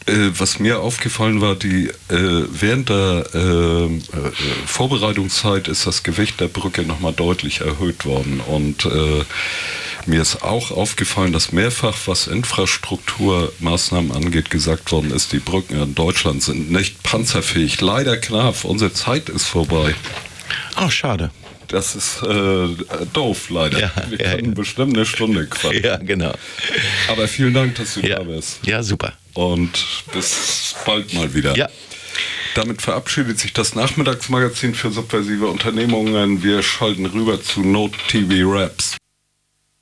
Was mir aufgefallen war, während der Vorbereitungszeit ist das Gewicht der Brücke nochmal deutlich erhöht worden. Und mir ist auch aufgefallen, dass mehrfach, was Infrastrukturmaßnahmen angeht, gesagt worden ist, die Brücken in Deutschland sind nicht panzerfähig. Leider Knaf, unsere Zeit ist vorbei. Ach, schade. Das ist doof, leider. Ja, Wir können bestimmt eine Stunde quatschen. Ja, genau. Aber vielen Dank, dass du da bist. Ja, super. Und bis bald mal wieder. Ja. Damit verabschiedet sich das Nachmittagsmagazin für subversive Unternehmungen. Wir schalten rüber zu Note TV Raps.